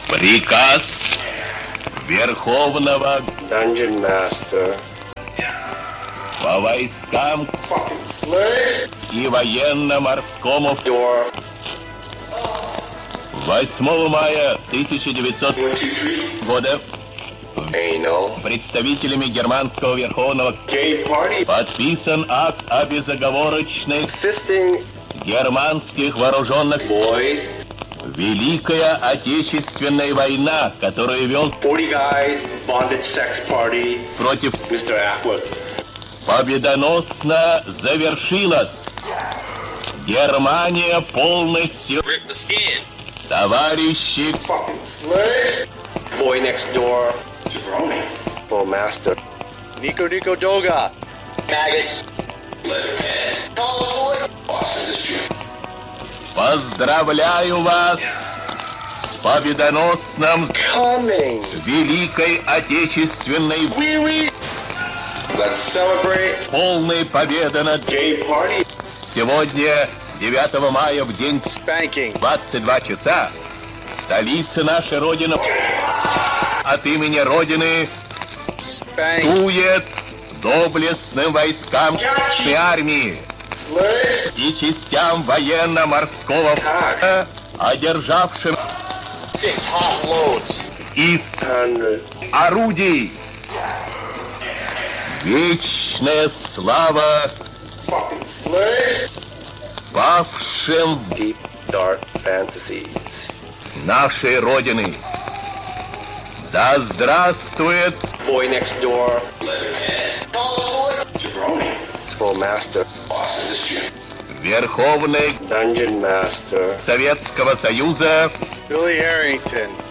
Приказ Верховного Dungeon Master по войскам и военно-морскому Door 8 мая 1900 года Anal представителями германского Верховного Gay Party подписан акт о безоговорочной Fisting германских вооруженных Boys Великая Отечественная война, которую вел 40 Guys Bondage Sex Party против Mr. Ackworth победоносно завершилась. Германия полностью, товарищи, Boy Next Door Full Master Nico Doga. Maggots поздравляю вас с победоносным Coming Великой Отечественной Let's celebrate полной победы над Gay Party сегодня, 9 мая, в день Spanking. 22 часа, столица нашей Родины от имени Родины Spank. тует доблестным войскам и армии и частям военно-морского флота, одержавшим 6 hot loads из 100 орудий. Вечная слава павшим в Deep Dark Fantasies нашей Родины. Да здравствует Boy Next Door Full Master Верховный Dungeon Master Советского Союза Billy Harrington.